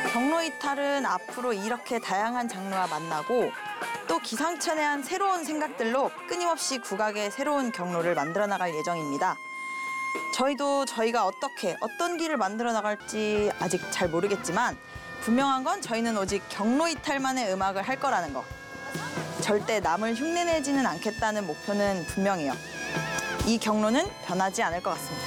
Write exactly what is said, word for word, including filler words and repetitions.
경로 이탈은 앞으로 이렇게 다양한 장르와 만나고 또 기상천외한 새로운 생각들로 끊임없이 국악의 새로운 경로를 만들어 나갈 예정입니다. 저희도 저희가 어떻게 어떤 길을 만들어 나갈지 아직 잘 모르겠지만 분명한 건 저희는 오직 경로 이탈만의 음악을 할 거라는 거. 절대 남을 흉내내지는 않겠다는 목표는 분명해요. 이 경로는 변하지 않을 것 같습니다.